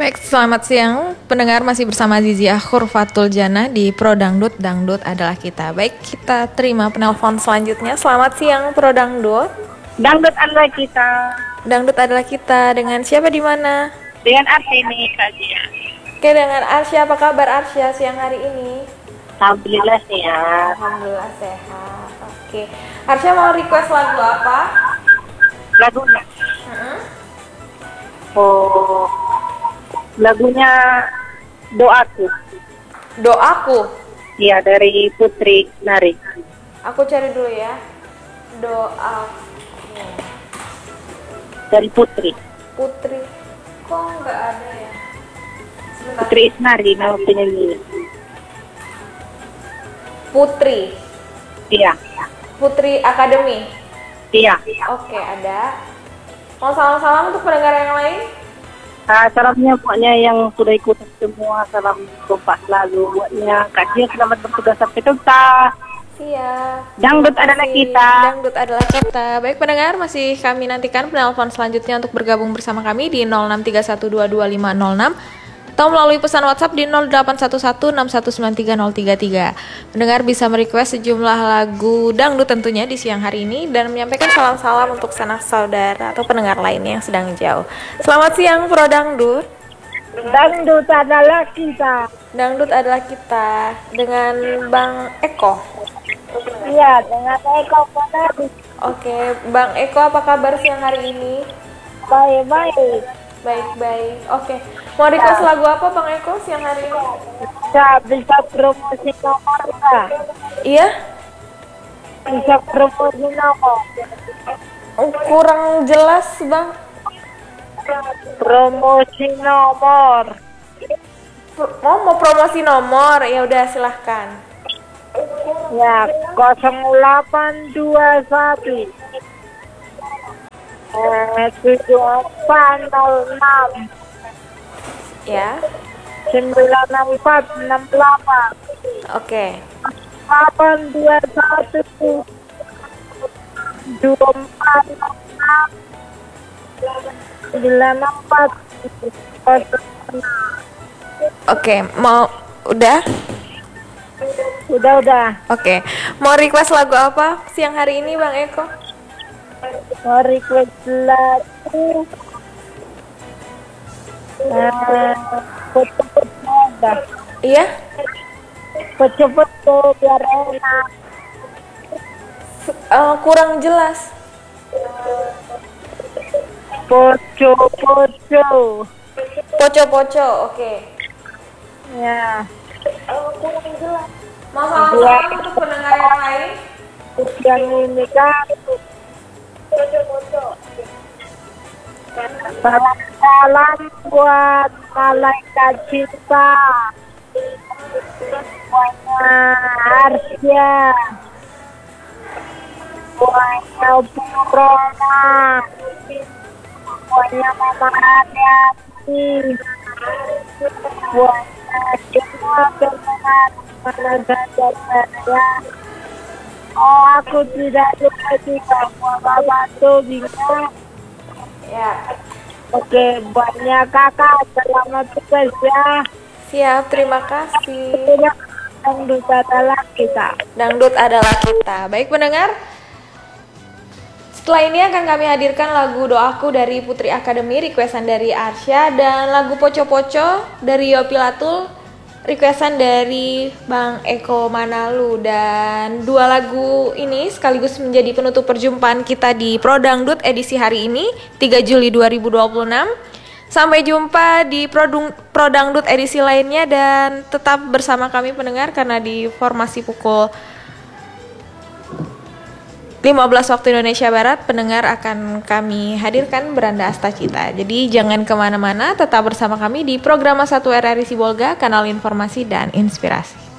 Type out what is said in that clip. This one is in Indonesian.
Baik, selamat siang. Pendengar masih bersama Zizia Khurfatul Jannah di Pro Dangdut. Dangdut adalah kita. Baik, kita terima penelpon selanjutnya. Selamat siang, Pro Dangdut. Dangdut adalah kita. Dangdut adalah kita. Dengan siapa di mana? Dengan Arsini Kazia. Oke, dengan Arsya. Apa kabar Arsya siang hari ini? Alhamdulillah sehat. Alhamdulillah sehat. Oke. Arsya mau request lagu apa? Lagunya. Oh, lagunya Doaku. Doaku. Iya, dari Putri Nari. Aku cari dulu ya. Doaku. Dari Putri. Putri. Kok nggak ada ya? Sebentar. Putri Isnari, nama penyanyi. Putri. Iya. Putri Akademi. Iya. Oke, ada. Mau salam-salam untuk pendengar yang lain? Salamnya buatnya yang sudah ikut semua, salam kompak selalu buatnya Kazia, selamat bertugas sampai tuntas. Siap. Dangdut Terima adalah kasih. kita. Dangdut adalah kita. Baik pendengar, masih kami nantikan penelpon selanjutnya untuk bergabung bersama kami di 0631225506 atau melalui pesan WhatsApp di 081161930333. Pendengar bisa merequest sejumlah lagu dangdut tentunya di siang hari ini dan menyampaikan salam-salam untuk sanak saudara atau pendengar lainnya yang sedang jauh. Selamat siang Pro Dangdut. Dangdut adalah kita. Dangdut adalah kita dengan Bang Eko. Iya, dengan Eko Konadi. Oke, Bang Eko apa kabar siang hari ini? Baik-baik. Baik-baik. Oke. Mau request lagu apa Bang Eko siang hari ini? Bisa promosi nomor nggak? Iya? Bisa promosi nomor. Kurang jelas Bang. Promosi nomor. Mau promosi nomor? Ya udah silahkan. Ya, 0821 7406 Ya. 96468 Oke. 821 2466 9406. Oke, mau udah? Udah. Oke. Mau request lagu apa siang hari ini Bang Eko? Mau request lagu cepet dah. Iya? Cepet biar enak. Kurang jelas. Poco. Poco-poco, oke. Ya. Kurang jelas. Mau salam-salam untuk pendengar yang lain? Yang ini kan salam buat malaikat cinta, buatnya Arsya, buatnya Purona, buatnya Mama Hati, buatnya semua pendengar mana saja saya. Oh, aku tidak lupa juga buat Bapak tuh bingung. Ya. Oke, buatnya kakak, selamat tugas ya. Siap, terima kasih. Dangdut adalah kita. Dangdut adalah kita. Baik pendengar, setelah ini akan kami hadirkan lagu Doaku dari Putri Akademi, requestan dari Arsya, dan lagu Poco-Poco dari Yopi Latul, requestan dari Bang Eko Manalu. Dan dua lagu ini sekaligus menjadi penutup perjumpaan kita di Pro Dangdut edisi hari ini 3 Juli 2026. Sampai jumpa di Pro Dangdut edisi lainnya dan tetap bersama kami pendengar karena di formasi pukul 15 waktu Indonesia Barat pendengar akan kami hadirkan Beranda Astacita. Jadi jangan kemana-mana, tetap bersama kami di program 1 RRI Sibolga, kanal informasi dan inspirasi.